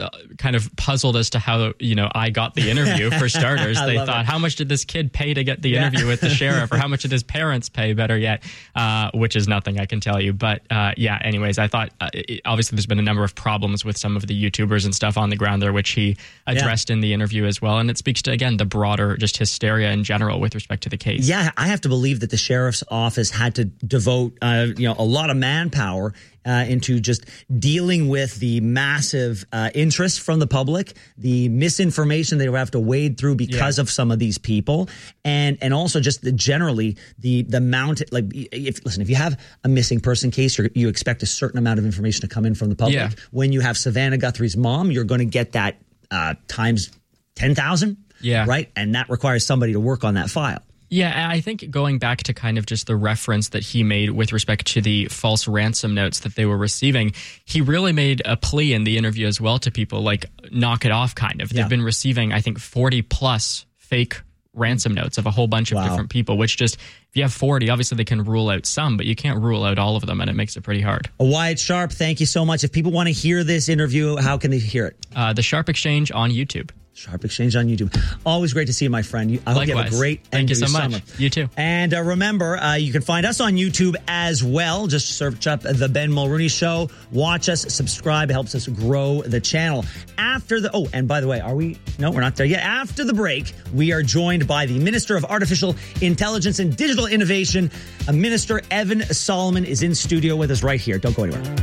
kind of puzzled as to how, I got the interview, for starters. They thought, how much did this kid pay to get the interview with the sheriff? Or how much did his parents pay, better yet? Which is nothing, I can tell you. But anyways, I thought, obviously there's been a number of problems with some of the YouTubers and stuff on the ground there, which he addressed in the interview as well. And it speaks to, again, the broader just hysteria in general with respect to the case. Yeah, I have to believe that the sheriff's office had to devote, a lot of manpower into just dealing with the massive interest from the public, the misinformation they have to wade through because of some of these people, and also just generally the amount. Like, if you have a missing person case, you expect a certain amount of information to come in from the public. Yeah. When you have Savannah Guthrie's mom, you're going to get that times 10,000. Yeah, right, and that requires somebody to work on that file. Yeah, I think going back to kind of just the reference that he made with respect to the false ransom notes that they were receiving, he really made a plea in the interview as well to people, like, knock it off, kind of. They've been receiving, I think, 40 plus fake ransom notes of a whole bunch of different people, which just, if you have 40, obviously they can rule out some, but you can't rule out all of them, and it makes it pretty hard. Wyatt Sharp, thank you so much. If people want to hear this interview, how can they hear it? The Sharp Exchange on YouTube. Sharp Exchange on YouTube. Always great to see you, my friend. I hope you have a great Thank you so much. Summer. You too. And remember, you can find us on YouTube as well. Just search up The Ben Mulrooney Show. Watch us, subscribe. It helps us grow the channel. And by the way, no, we're not there yet. After the break, we are joined by the Minister of Artificial Intelligence and Digital Innovation. Minister Evan Solomon is in studio with us right here. Don't go anywhere.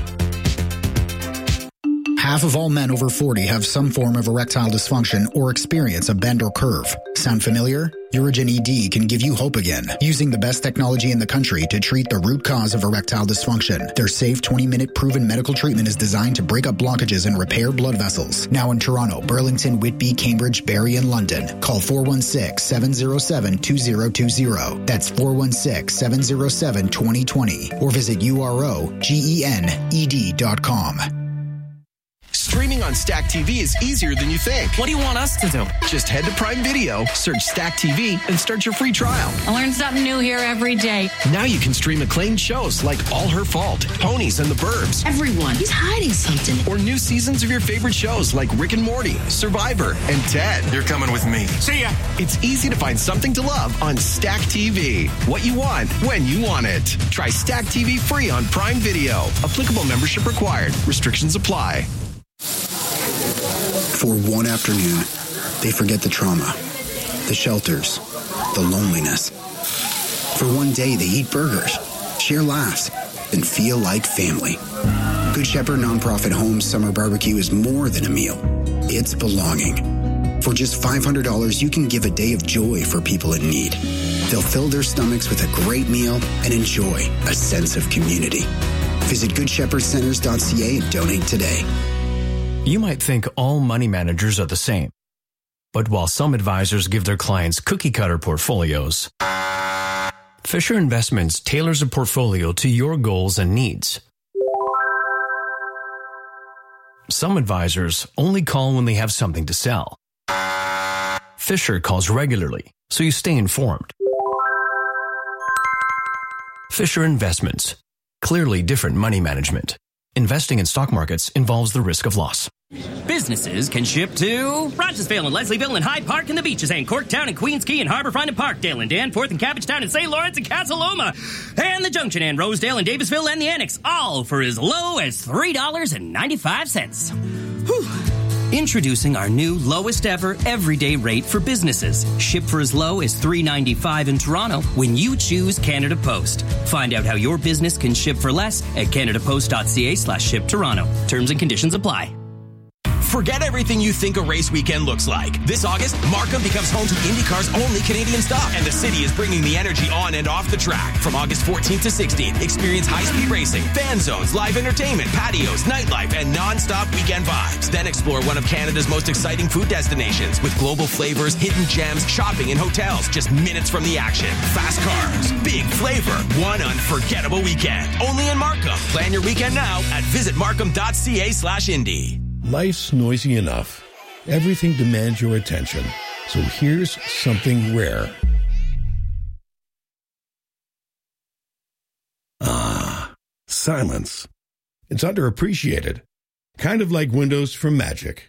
Half of all men over 40 have some form of erectile dysfunction or experience a bend or curve. Sound familiar? Urigen ED can give you hope again, using the best technology in the country to treat the root cause of erectile dysfunction. Their safe 20-minute proven medical treatment is designed to break up blockages and repair blood vessels. Now in Toronto, Burlington, Whitby, Cambridge, Barrie, and London. Call 416-707-2020. That's 416-707-2020. Or visit UROGENED.com. Streaming on Stack TV is easier than you think. What do you want us to do? Just head to Prime Video, search Stack TV, and start your free trial. I learn something new here every day. Now you can stream acclaimed shows like All Her Fault, Ponies, and The Burbs. Everyone, he's hiding something. Or new seasons of your favorite shows like Rick and Morty, Survivor, and Ted. You're coming with me. See ya. It's easy to find something to love on Stack TV. What you want, when you want it. Try Stack TV free on Prime Video. Applicable membership required. Restrictions apply. For one afternoon, they forget the trauma, the shelters, the loneliness. For one day, they eat burgers, share laughs, and feel like family. Good Shepherd Nonprofit Homes Summer Barbecue is more than a meal. It's belonging. For just $500, you can give a day of joy for people in need. They'll fill their stomachs with a great meal and enjoy a sense of community. Visit GoodShepherdCenters.ca and donate today. You might think all money managers are the same. But while some advisors give their clients cookie-cutter portfolios, Fisher Investments tailors a portfolio to your goals and needs. Some advisors only call when they have something to sell. Fisher calls regularly, so you stay informed. Fisher Investments. Clearly different money management. Investing in stock markets involves the risk of loss. Businesses can ship to Rochesville and Leslieville and Hyde Park and the beaches and Corktown and Queens Quay and Harbourfront and Parkdale and Danforth and Cabbagetown and St. Lawrence and Casa Loma and the Junction and Rosedale and Davisville and the Annex, all for as low as $3.95. Whew. Introducing our new lowest ever everyday rate for businesses. Ship for as low as $3.95 in Toronto when you choose Canada Post. Find out how your business can ship for less at canadapost.ca/ship Toronto. Terms and conditions apply. Forget everything you think a race weekend looks like. This August, Markham becomes home to IndyCar's only Canadian stop, and the city is bringing the energy on and off the track. From August 14th to 16th, experience high-speed racing, fan zones, live entertainment, patios, nightlife, and non-stop weekend vibes. Then explore one of Canada's most exciting food destinations with global flavors, hidden gems, shopping, and hotels just minutes from the action. Fast cars, big flavor, one unforgettable weekend. Only in Markham. Plan your weekend now at visitmarkham.ca/Indy. Life's noisy enough. Everything demands your attention. So here's something rare. Silence. It's underappreciated. Kind of like windows from Magic.